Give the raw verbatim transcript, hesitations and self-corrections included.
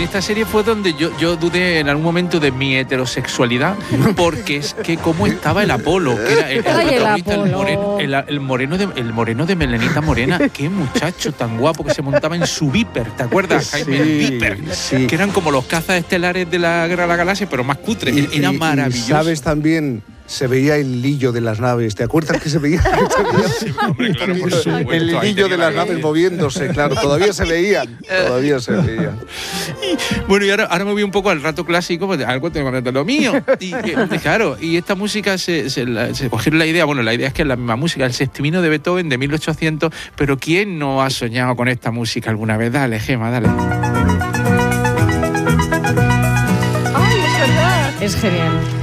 esta serie fue donde yo, yo dudé en algún momento de mi heterosexualidad, porque es que cómo estaba el Apolo, que era el, el Ay, el protagonista, el Apolo. moreno, el, el moreno de el moreno de Melenita Morena, qué muchacho tan guapo que se montaba en su Viper, ¿te acuerdas, Jaime? El Sí, Viper, sí. que eran como los cazas estelares de la Guerra de la Galaxia, pero más cutres. Y- Era y- y maravilloso. sabes también, se veía el hilillo de las naves. ¿Te acuerdas que se veía? Sí, hombre, claro, por supuesto, el ahí hilillo tenía de la las gracia. naves moviéndose, claro. Todavía se veían. Todavía se veían. Bueno, y ahora, ahora me voy un poco al rato clásico, pues algo tengo que contar lo mío. Y eh, claro, y esta música se, se, la, se cogieron la idea, bueno, la idea es que es la misma música, el Sextimino de Beethoven de mil ochocientos, pero ¿quién no ha soñado con esta música alguna vez? Dale, Gema, dale. Ay, es verdad. Es genial.